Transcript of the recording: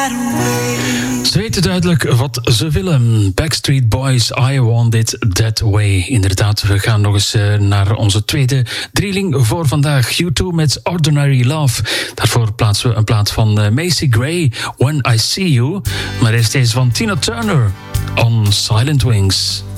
Ze weten duidelijk wat ze willen. Backstreet Boys, I Want It That Way. Inderdaad, we gaan nog eens naar onze tweede drieling voor vandaag. U2 met Ordinary Love. Daarvoor plaatsen we een plaat van Macy Gray, When I See You. Maar eerst deze van Tina Turner, On Silent Wings.